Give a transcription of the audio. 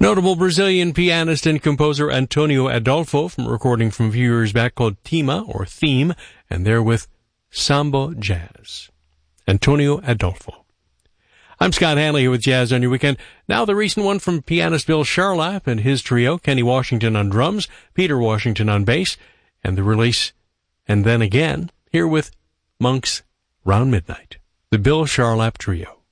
Notable Brazilian pianist and composer Antonio Adolfo from a recording from a few years back called Tema, or Theme, and they're with Samba Jazz. Antonio Adolfo. I'm Scott Hanley here with Jazz on Your Weekend. Now the recent one from pianist Bill Charlap and his trio, Kenny Washington on drums, Peter Washington on bass, and the release, And Then Again, here with Monk's Round Midnight. The Bill Charlap Trio.